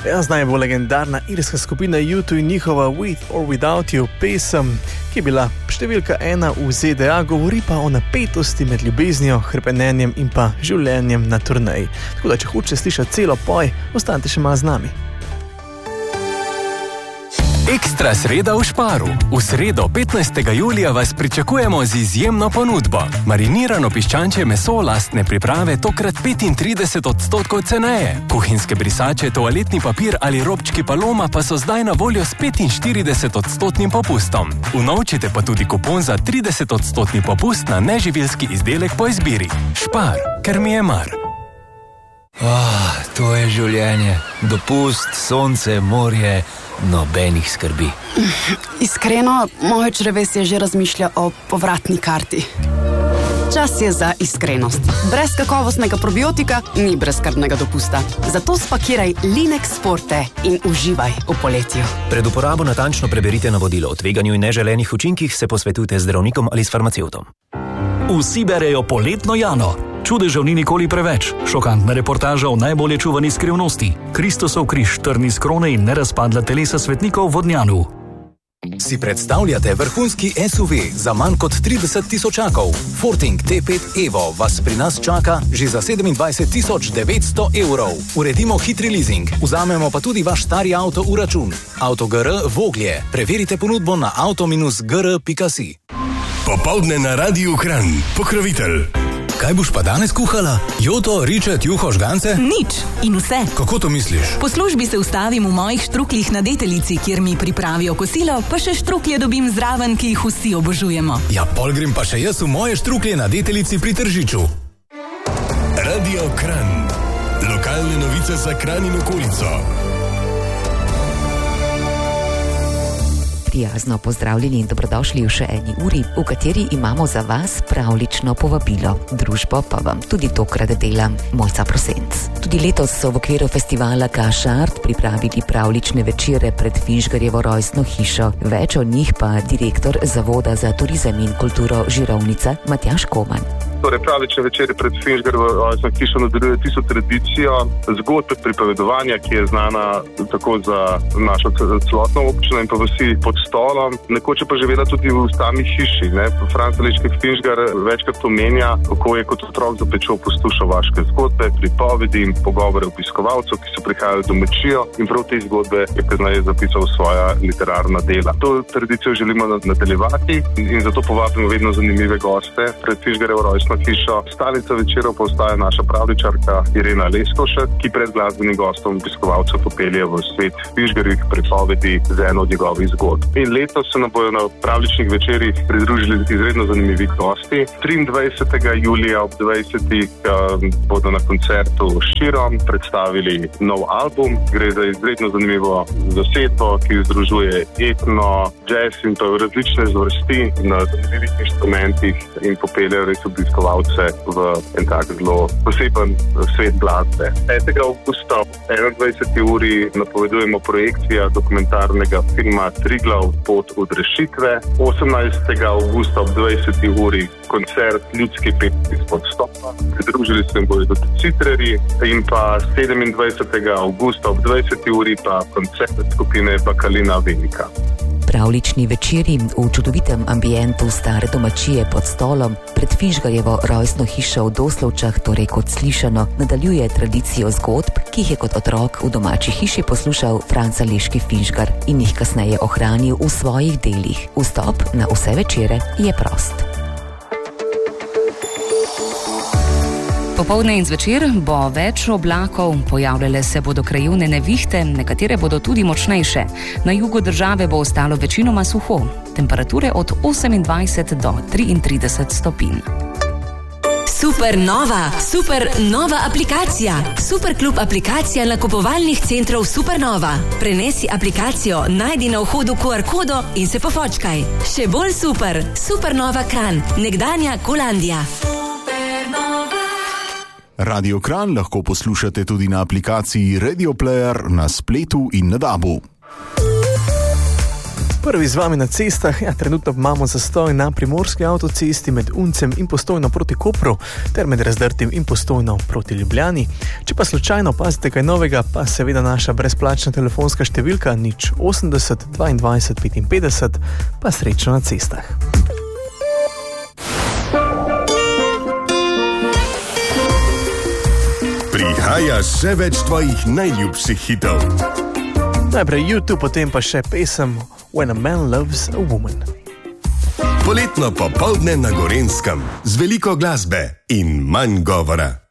Zdaj bo legendarna irska skupina U2 in njihova With or Without You pesem, ki je bila številka 1 v ZDA, govori pa o napetosti med ljubeznijo, hrepenenjem in pa življenjem na turneji. Tako da, če hočete slišati celo poj, ostanite še malo z nami. Ekstra sreda v Sparu. V sredo 15. julija vas pričakujemo z izjemno ponudbo. Marinirano piščančje meso lastne priprave tokrat 35% ceneje. Kuhinjske brisače, toaletni papir ali robčki Paloma pa so zdaj na voljo s 45% popustom. Unovčite pa tudi kupon za 30% popust na neživilski izdelek po izbiri. Spar, ker mi je mar. To je življenje. Dopust, sonce, morje, nobenih skrbi. Iskreno, moje črevesje že razmišlja o povratni karti. Čas je za iskrenost. Brez kakovostnega probiotika ni brezskrbnega dopusta. Zato spakiraj Linex Forte in uživaj v poletju. Pred uporabo natančno preberite navodilo o tveganju in neželenih učinkih, se posvetujte z zdravnikom ali s farmacevtom. Vsi berejo poletno Jano. Čudežev ni nikoli preveč. Šokantna reportaža o najbolje čuvani skrivnosti. Kristusov križ, trni s krone in nerazpadla telesa svetnikov v Vodnjanu. Si predstavljate vrhunski SUV za manj kot 30 tisočakov? Forting T5 Evo vas pri nas čaka že za 27.900 evrov. Uredimo hitri leasing, vzamemo pa tudi vaš stari avto v račun. Autogr Voglje. Preverite ponudbo na auto-gr.si. Popoldne na Radiu Kranj. Pokrovitelj. Kaj boš pa danes kuhala? Joto, ričet, juho, žgance? Nič in vse. Kako to misliš? Po službi se ustavim v mojih štruklih na Deteljici, kjer mi pripravijo kosilo, pa še štruklje dobim zraven, ki jih vsi obožujemo. Ja, pol grem pa še jaz v moje štruklje na Deteljici pri Tržiču. Radio Kranj. Lokalne novice za Kranj in okolico. Prijazno pozdravljeni in dobrodošli v še eni uri, v kateri imamo za vas pravlično povabilo. Družbo pa vam tudi tokrat dela Mojca Prosenc. Tudi letos so v okviru festivala Kašart pripravili pravlične večere pred Finžgarjevo rojstno hišo. Več o njih pa direktor Zavoda za turizem in kulturo Žirovnica Matjaž Koman. Torej, pravlične večere pred Finžgarjevo rojstno hišo nadaljuje tisto tradicijo zgodbe pripovedovanja, ki je znana tako za našo celotno občino in pa vsi pod stolom. Nekoč je pa živela tudi v sami hiši. Franc Aleški Finžgar večkrat omenja, kako je kot otrok za pečjo poslušal vaške zgodbe, pripovedi in pogovore obiskovalcev, ki so prihajali v domačijo, in prav te zgodbe je kasneje zapisal svoja literarna dela. To tradicijo želimo nadaljevati in zato povabimo vedno zanimive goste pred Finžgarjevo rojstno hišo. Stalnica večerov pa ostaja naša pravljičarka Irena Leskovšek, ki pred glasbenim gostom obiskovalcev popelje v svet Finžgarjevih pripovedi z eno od njegovih zgodb. In letos se nam bodo na pravličnih večerih pridružili izredno zanimivi gosti. 23. julija ob 20. bodo na koncertu Širom predstavili nov album. Gre za izredno zanimivo zasedbo, ki združuje etno, jazz in pa različne zvrsti na zanimivih inštrumentih in popeljejo res obiskovalce v en tak zelo poseben svet glasbe. 5. avgusta ob 21. uri napovedujemo projekcija dokumentarnega filma Triglav pot od rešitve. 18. avgusta ob 20. uri koncert Ljudski pet izpod stopa. Pridružili se bodo tudi Citreri in pa 27. avgusta ob 20. uri pa koncert skupine Bakalina Velika. Pravlični večeri v čudovitem ambientu stare domačije pod stolom pred Finžgarjevo rojstno hišo v Doslovčah, torej kot slišano, nadaljuje tradicijo zgodb, ki jih je kot otrok v domači hiši poslušal Franc Aleški Finžgar in jih kasneje ohranil v svojih delih. Vstop na vse večere je prost. Popoldne in zvečer bo več oblakov, pojavljale se bodo krajevne nevihte, nekatere bodo tudi močnejše. Na jugu države bo ostalo večinoma suho, temperature od 28 do 33 stopinj. Super nova aplikacija. Superklub aplikacija nakupovalnih centrov Supernova. Prenesi aplikacijo, najdi na vhodu QR kodo in se pofočkaj. Še bolj super. Supernova Kranj, nekdanja Kolandija. Radio Kranj lahko poslušate tudi na aplikaciji Radio Player na spletu in na DAB-u. Prvi z vami na cestah, trenutno imamo zastoj na primorski avtocesti med Uncem in Postojno proti Kopru, ter med Razdrtim in Postojno proti Ljubljani. Če pa slučajno opazite kaj novega, pa seveda naša brezplačna telefonska številka 080 22 55, pa srečno na cestah. Prihaja še več tvojih najljubših hitov. Najprej YouTube, potem pa še pesem When a Man Loves a Woman. Poletno popoldne na Gorenjskem z veliko glasbe in manj govora.